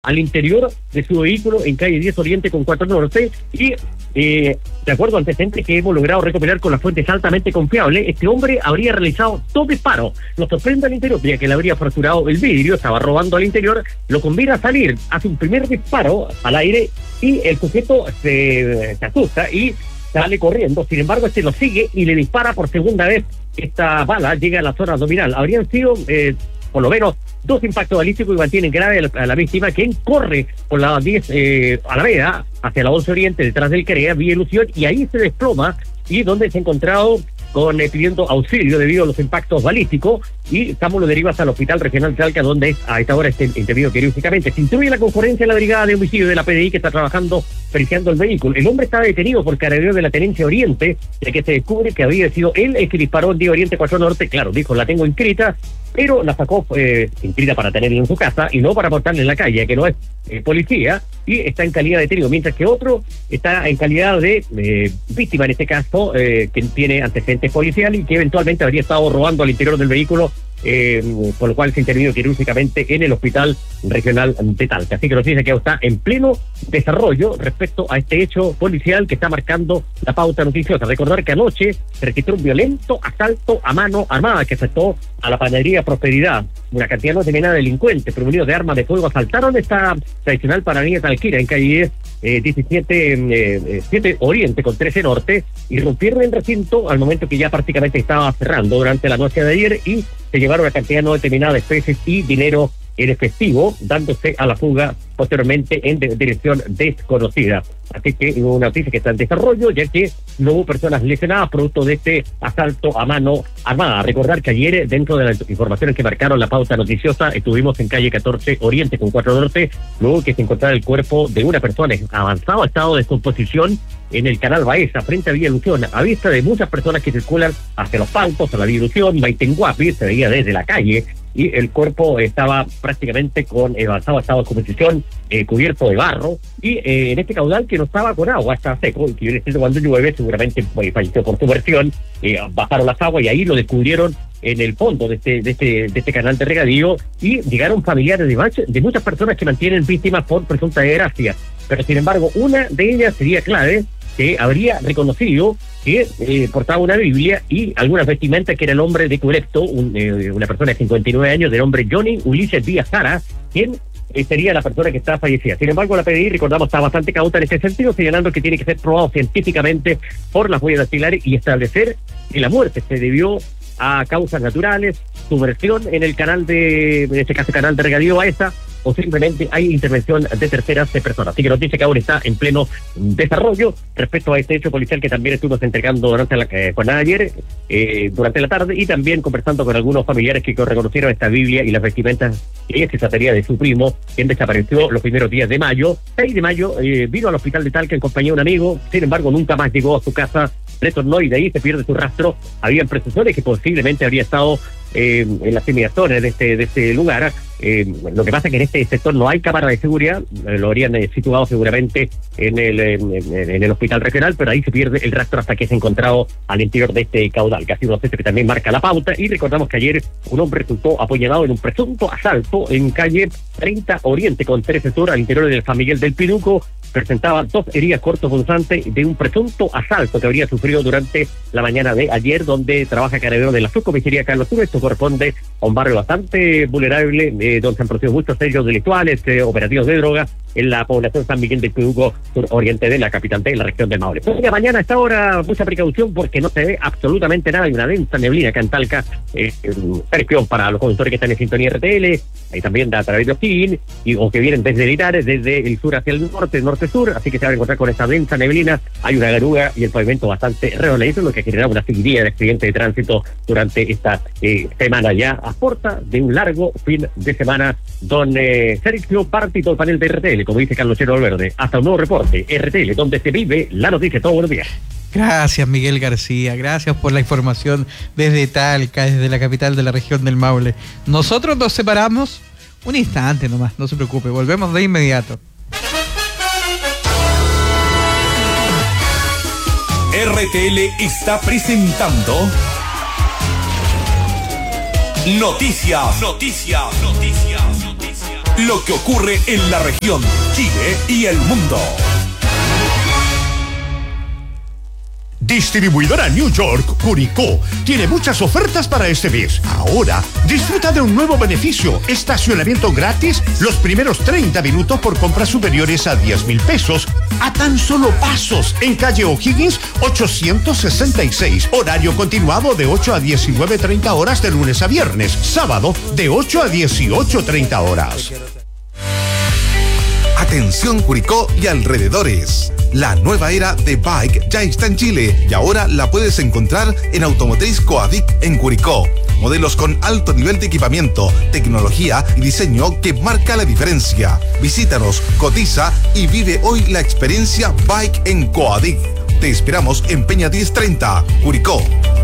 al interior de su vehículo en calle 10 Oriente con 4 Norte y de acuerdo a antecedentes que hemos logrado recopilar con las fuentes altamente confiables, este hombre habría realizado 2 disparos. Lo sorprende al interior, ya que le habría fracturado el vidrio, estaba robando al interior, lo conviene a salir, hace un primer disparo al aire y el sujeto se asusta y sale corriendo. Sin embargo, este lo sigue y le dispara por segunda vez. Esta bala llega a la zona abdominal. Habrían sido por lo menos 2 impactos balísticos y mantienen grave a la víctima, quien corre por la 10 Alameda hacia la 11 Oriente detrás del CREA, vía Ilusión, y ahí se desploma y donde se ha encontrado pidiendo auxilio debido a los impactos balísticos, y estamos lo deriva hasta el Hospital Regional de Talca, donde a esta hora está intervenido quirúrgicamente. Se instruye la concurrencia de la Brigada de Homicidio de la PDI, que está trabajando periciando el vehículo. El hombre está detenido por Carabineros de la Tenencia Oriente, ya que se descubre que había sido él el que disparó en Día Oriente 4 Norte. Claro, dijo, la tengo inscrita, pero la sacó inscrita para tenerla en su casa y no para portarla en la calle, que no es policía, y está en calidad de detenido, mientras que otro está en calidad de víctima, en este caso, que tiene antecedentes policiales y que eventualmente habría estado robando al interior del vehículo, por lo cual se ha intervenido quirúrgicamente en el Hospital Regional de Talca. Así que nos dice que está en pleno desarrollo respecto a este hecho policial que está marcando la pauta noticiosa. Recordar que anoche se registró un violento asalto a mano armada que afectó a la panadería Prosperidad. Una cantidad no determinada de delincuentes provenidos de armas de fuego asaltaron esta tradicional panadería Talquira en calle 7 Oriente con 13 Norte, y rompieron el recinto al momento que ya prácticamente estaba cerrando durante la noche de ayer, y se llevaron una cantidad no determinada de especies y dinero en efectivo, dándose a la fuga posteriormente en dirección desconocida. Así que una noticia que está en desarrollo, ya que no hubo personas lesionadas producto de este asalto a mano armada. Recordar que ayer, dentro de las informaciones que marcaron la pauta noticiosa, estuvimos en calle 14 Oriente con 4 Norte, luego que se encontrara el cuerpo de una persona en avanzado estado de descomposición en el canal Baeza, frente a Vía Ilusión, a vista de muchas personas que circulan hacia los Paltos, a la Vía Ilusión, Maitenguapi, se veía desde la calle, y el cuerpo estaba prácticamente con avanzado estado de descomposición, cubierto de barro, y en este caudal que no estaba con agua, estaba seco, y que cuando llueve seguramente falleció por sumersión. Bajaron las aguas y ahí lo descubrieron en el fondo de este canal de regadío, y llegaron familiares de muchas personas que mantienen víctimas por presunta desgracia. Pero sin embargo, una de ellas sería clave, que habría reconocido que portaba una Biblia y algunas vestimentas, que era el hombre de Curepto, una persona de 59 años, del hombre Johnny Ulises Díaz Jara, quien sería la persona que está fallecida. Sin embargo, la PDI, recordamos, está bastante cauta en este sentido, señalando que tiene que ser probado científicamente por las huellas dactilares y establecer que la muerte se debió a causas naturales, sumersión en el canal en este caso canal de regadío Baeza, o simplemente hay intervención de terceras personas. Así que nos dice que ahora está en pleno desarrollo respecto a este hecho policial que también estuvimos entregando durante la jornada de ayer, durante la tarde, y también conversando con algunos familiares que reconocieron esta Biblia y las vestimentas que se trataría de su primo, quien desapareció los primeros días de mayo. 6 de mayo vino al hospital de Talca en compañía de un amigo, sin embargo nunca más llegó a su casa, retornó y de ahí se pierde su rastro. Habían presunciones que posiblemente habría estado en las inmediaciones de este lugar. Lo que pasa es que en este sector no hay cámara de seguridad, lo habrían situado seguramente en el hospital regional, pero ahí se pierde el rastro hasta que es encontrado al interior de este caudal, que ha sido un aspecto que también marca la pauta. Y recordamos que ayer un hombre resultó apuñalado en un presunto asalto en calle 30 Oriente con 13 Sur, al interior del San Miguel del Pinuco. Presentaba 2 heridas cortopunzantes de un presunto asalto que habría sufrido durante la mañana de ayer, donde trabaja Carabineros de la subcomisaría Carlos Sur. Esto corresponde a un barrio bastante vulnerable, donde se han producido muchos hechos delictuales, operativos de droga, en la población San Miguel del Pinuco, sur oriente de la capital de la región del Maule. Pues mañana a esta hora, mucha precaución porque no se ve absolutamente nada, hay una densa neblina acá en Talca, presión para los conductores que están en sintonía RTL, hay también a través de O'Higgins, o que vienen desde Linares, desde el sur hacia el norte-sur, así que se van a encontrar con esta densa neblina, hay una garuga y el pavimento bastante resbaladizo, lo que genera una seguidilla de accidentes de tránsito durante esta semana, ya a puerta de un largo fin de semana. Don Sergio Partito, el panel de RTL, como dice Carlos Chero Valverde. Hasta un nuevo reporte, RTL, donde se vive la noticia. Todos buenos días. Gracias, Miguel García, gracias por la información desde Talca, desde la capital de la región del Maule. Nosotros nos separamos un instante nomás, no se preocupe, volvemos de inmediato. RTL está presentando Noticias lo que ocurre en la región, Chile y el mundo. Distribuidora New York, Curicó, tiene muchas ofertas para este mes. Ahora, disfruta de un nuevo beneficio: estacionamiento gratis los primeros 30 minutos por compras superiores a 10,000 pesos, a tan solo pasos, en calle O'Higgins 866. Horario continuado de 8 a 19:30 horas de lunes a viernes. Sábado, de 8 a 18:30 horas. Atención Curicó y alrededores. La nueva era de Bike ya está en Chile y ahora la puedes encontrar en Automotriz Coadic en Curicó. Modelos con alto nivel de equipamiento, tecnología y diseño que marca la diferencia. Visítanos, cotiza y vive hoy la experiencia Bike en Coadic. Te esperamos en Peña 1030, Curicó.